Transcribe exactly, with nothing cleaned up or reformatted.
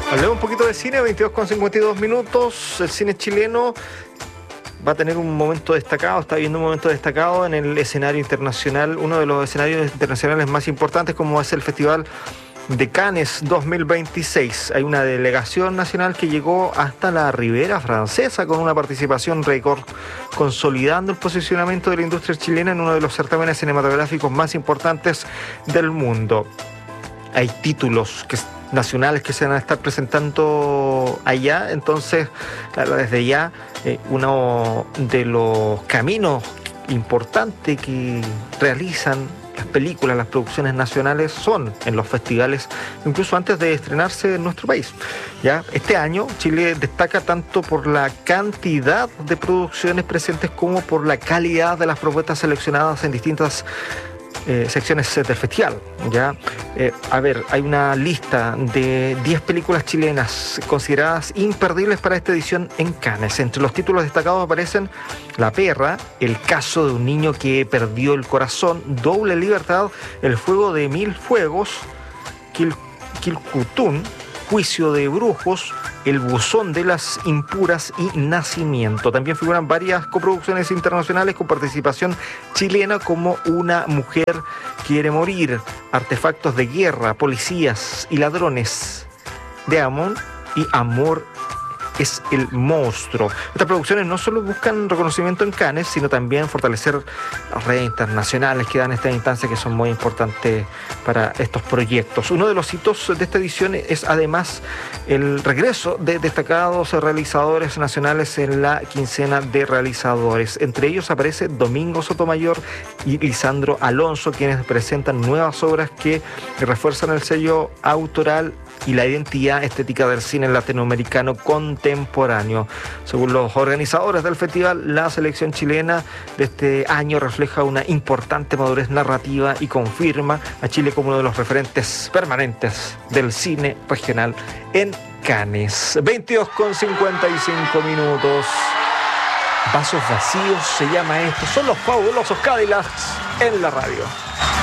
Hablemos un poquito de cine, veintidós con cincuenta y dos minutos. El cine chileno va a tener un momento destacado, está viviendo un momento destacado en el escenario internacional, uno de los escenarios internacionales más importantes, como es el Festival de Cannes dos mil veintiséis. Hay una delegación nacional que llegó hasta la Ribera Francesa con una participación récord, consolidando el posicionamiento de la industria chilena en uno de los certámenes cinematográficos más importantes del mundo. Hay títulos que nacionales que se van a estar presentando allá, entonces, claro, desde ya eh, uno de los caminos importantes que realizan las películas, las producciones nacionales son en los festivales, incluso antes de estrenarse en nuestro país. Ya este año Chile destaca tanto por la cantidad de producciones presentes como por la calidad de las propuestas seleccionadas en distintas Eh, secciones del festival. ¿Ya? Eh, a ver, hay una lista de diez películas chilenas consideradas imperdibles para esta edición en Cannes. Entre los títulos destacados aparecen La Perra, El caso de un niño que perdió el corazón, Doble Libertad, El fuego de mil fuegos, Quil- Quilcutún, Juicio de brujos, El buzón de las impuras y Nacimiento. También figuran varias coproducciones internacionales con participación chilena, como Una mujer quiere morir, Artefactos de guerra, Policías y ladrones de Amon y Amor es el monstruo. Estas producciones no solo buscan reconocimiento en Cannes, sino también fortalecer las redes internacionales que dan esta instancia, que son muy importantes para estos proyectos. Uno de los hitos de esta edición es además el regreso de destacados realizadores nacionales en la quincena de realizadores. Entre ellos aparece Domingo Sotomayor y Lisandro Alonso, quienes presentan nuevas obras que refuerzan el sello autoral y la identidad estética del cine latinoamericano contemporáneo. Según los organizadores del festival, la selección chilena de este año refleja una importante madurez narrativa y confirma a Chile como uno de los referentes permanentes del cine regional en Cannes. veintidós con cincuenta y cinco minutos. Vasos vacíos se llama esto. Son los fabulosos Cadillacs en la radio.